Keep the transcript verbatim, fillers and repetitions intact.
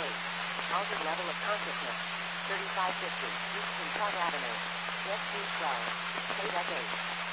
eight. Altered level of consciousness. thirty-five fifty. East and Park Avenue. Jet two twelve. State at eight.